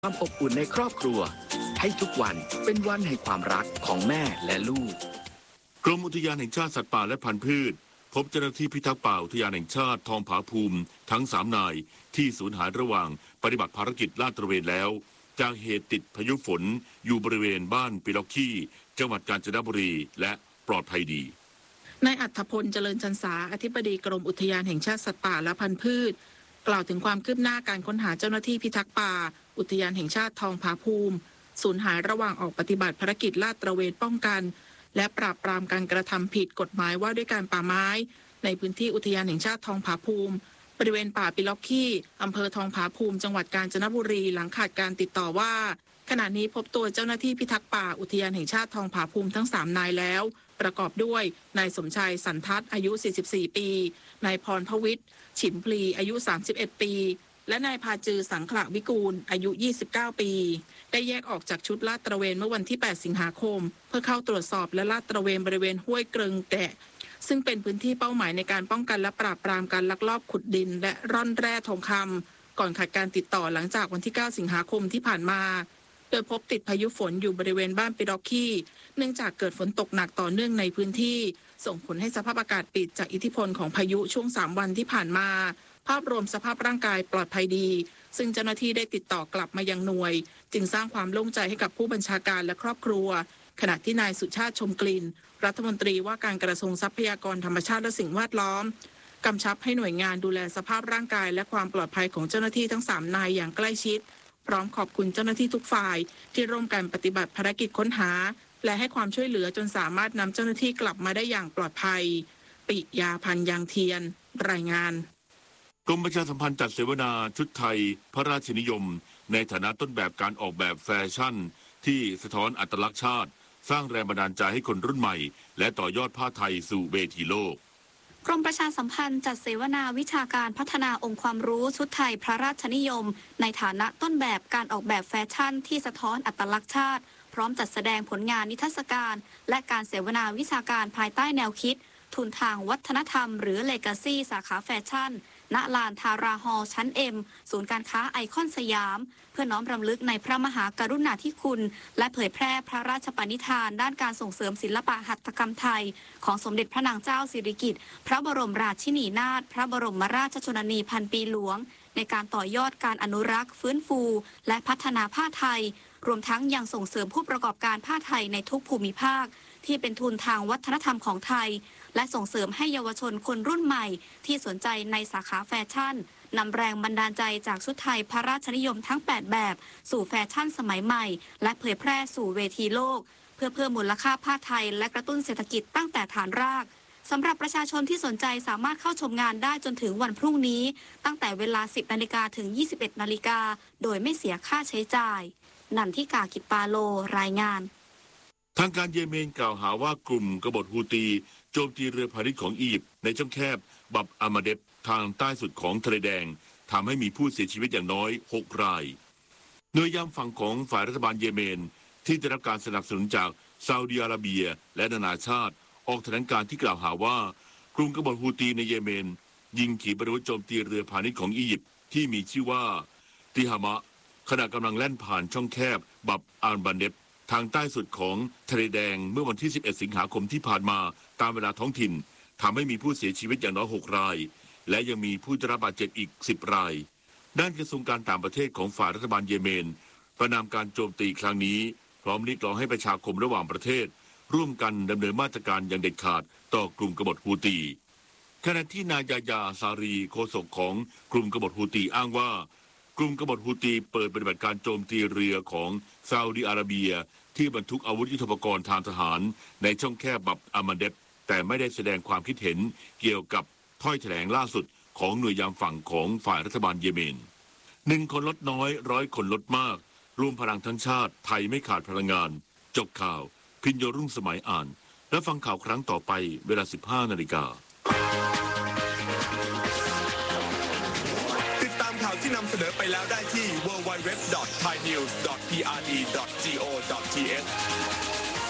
ความอบอุ่นในครอบครัวให้ทุกวันเป็นวันแห่งความรักของแม่และลูกกรมอุทยานแห่งชาติสัตว์ป่าและพันธุ์พืชพบเจ้าหน้าที่พิทักษ์ป่าอุทยานแห่งชาติทองผาภูมิทั้ง3 นายที่สูญหายระหว่างปฏิบัติภารกิจลาดตระเวนแล้วจากเหตุติดพายุฝนอยู่บริเวณบ้านปิล็อกขี้จังหวัดกาญจนบุรีและปลอดภัยดีนายอัธพลเจริญชันษาอธิบดีกรมอุทยานแห่งชาติสัตว์ป่าและพันธุ์พืชกล่าวถึงความคืบหน้าการค้นหาเจ้าหน้าที่พิทักษ์ป่าอุทยานแห่งชาติทองผาภูมิสูญหายระหว่างออกปฏิบัติภารกิจลาดตระเวนป้องกันและปราบปรามการกระทำผิดกฎหมายว่าด้วยการป่าไม้ในพื้นที่อุทยานแห่งชาติทองผาภูมิบริเวณป่าปิล็อกขี้อำเภอทองผาภูมิจังหวัดกาญจนบุรีหลังขาดการติดต่อว่าขณะนี้พบตัวเจ้าหน้าที่พิทักษ์ป่าอุทยานแห่งชาติทองผาภูมิทั้ง3 นายแล้วประกอบด้วยนายสมชายสันทัศน์อายุ44 ปีนายพรพวิทย์ฉิมพลีอายุ31 ปีและนายพาจือสังขละวิกูลอายุ29 ปีได้แยกออกจากชุดลาดตระเวนเมื่อวันที่8 สิงหาคมเพื่อเข้าตรวจสอบและลาดตระเวนบริเวณห้วยเกริงแกะซึ่งเป็นพื้นที่เป้าหมายในการป้องกันและปราบปรามการลักลอบขุดดินและร่อนแร่ทองคำก่อนขาดการติดต่อหลังจากวันที่9 สิงหาคมที่ผ่านมาโดยพบติดพายุฝนอยู่บริเวณบ้านปิล็อกขี้เนื่องจากเกิดฝนตกหนักต่อเนื่องในพื้นที่ส่งผลให้สภาพอากาศปิดจากอิทธิพลของพายุช่วง3 วันที่ผ่านมาภาพรวมสภาพร่างกายปลอดภัยดีซึ่งเจ้าหน้าที่ได้ติดต่อกลับมายังหน่วยจึงสร้างความโล่งใจให้กับผู้บัญชาการและครอบครัวขณะที่นายสุชาติชมกลิ่นรัฐมนตรีว่าการกระทรวงทรัพยากรธรรมชาติและสิ่งแวดล้อมกำชับให้หน่วยงานดูแลสภาพร่างกายและความปลอดภัยของเจ้าหน้าที่ทั้ง3 นายอย่างใกล้ชิดพร้อมขอบคุณเจ้าหน้าที่ทุกฝ่ายที่ร่วมกันปฏิบัติภารกิจค้นหาและให้ความช่วยเหลือจนสามารถนำเจ้าหน้าที่กลับมาได้อย่างปลอดภัยปิยาพันธ์ยางเทียนรายงานกรมประชาสัมพันธ์จัดเสวนาชุดไทยพระราชนิยมในฐานะต้นแบบการออกแบบแฟชั่นที่สะท้อนอัตลักษณ์ชาติสร้างแรงบันดาลใจให้คนรุ่นใหม่และต่อยอดผ้าไทยสู่เวทีโลกกรมประชาสัมพันธ์จัดเสวนาวิชาการพัฒนาองค์ความรู้ชุดไทยพระราชนิยมในฐานะต้นแบบการออกแบบแฟชั่นที่สะท้อนอัตลักษณ์ชาติพร้อมจัดแสดงผลงานนิทรรศการและการเสวนาวิชาการภายใต้แนวคิดทุนทางวัฒนธรรมหรือ Legacy สาขาแฟชั่นณลานทาราฮอลล์ชั้น M ศูนย์การค้าไอคอนสยามเพื่อน้อมรำลึกในพระมหากรุณาธิคุณและเผยแพร่พระราชปณิธานด้านการส่งเสริมศิลปะหัตถกรรมไทยของสมเด็จพระนางเจ้าสิริกิติ์พระบรมราชินีนาถพระบรมราชชนนีพันปีหลวงในการต่อยอดการอนุรักษ์ฟื้นฟูและพัฒนาผ้าไทยรวมทั้งยังส่งเสริมผู้ประกอบการผ้าไทยในทุกภูมิภาคที่เป็นทุนทางวัฒนธรรมของไทยและส่งเสริมให้เยาวชนคนรุ่นใหม่ที่สนใจในสาขาแฟชั่นนำแรงบันดาลใจจากชุดไทยพระราชนิยมทั้ง8แบบสู่แฟชั่นสมัยใหม่และเผยแพร่สู่เวทีโลกเพื่อเพิ่มมูลค่าผ้าไทยและกระตุ้นเศรษฐกิจตั้งแต่ฐานรากสำหรับประชาชนที่สนใจสามารถเข้าชมงานได้จนถึงวันพรุ่งนี้ตั้งแต่เวลา 10 นาฬิกาถึง 21 นาฬิกาโดยไม่เสียค่าใช้จ่ายนันทิกา กิจปาโลรายงานทางการเยเมนกล่าวหาว่ากลุ่มกบฏฮูตีโจมตีเรือพาณิชย์ของอียิปต์ในช่องแคบบับอามาเดบทางใต้สุดของทะเลแดงทำให้มีผู้เสียชีวิตอย่างน้อย6 รายหน่วยยามฝั่งของฝ่ายรัฐบาลเยเมนที่ได้รับการสนับสนุนจากซาอุดิอาระเบียและนานาชาติออกแถลงการณ์ที่กล่าวหาว่ากลุ่มกบฏฮูตีในเยเมนยิงขีปนาวุธโจมตีเรือพาณิชย์ของอียิปต์ที่มีชื่อว่าติฮามะขณะกำลังแล่นผ่านช่องแคบบับอามาเดบทางใต้สุดของทะเลแดงเมื่อวันที่ 11 สิงหาคมที่ผ่านมาตามเวลาท้องถิ่นทำให้มีผู้เสียชีวิตอย่างน้อย6 รายและยังมีผู้ได้รับบาดเจ็บอีก10 รายด้านกระทรวงการต่างประเทศของฝ่ายรัฐบาลเยเมนประณามการโจมตีครั้งนี้พร้อมเรียกร้องให้ประชาคมระหว่างประเทศร่วมกันดำเนินมาตรการอย่างเด็ดขาดต่อกลุ่มกบฏฮูตีขณะที่นายยาซารีโฆษกของกลุ่มกบฏฮูตีอ้างว่ากลุ่มกบฏฮูตีเปิดปฏิบัติการโจมตีเรือของซาอุดิอาระเบียที่บรรทุกอาวุธยุทโธปกรณ์ทางทหารในช่องแคบบับอามาเดบแต่ไม่ได้แสดงความคิดเห็นเกี่ยวกับถ้อยแถลงล่าสุดของหน่วยยามฝั่งของฝ่ายรัฐบาลเยเมน1 คนลดน้อย100 คนลดมากรวมพลังทั้งชาติไทยไม่ขาดพลังงานจบข่าวพิญโยรุ่งสมัยอ่านและฟังข่าวครั้งต่อไปเวลา 15 นาฬิกาติดตามข่าวที่นำเสนอไปแล้วได้ที่ www.thainews.pre.go.th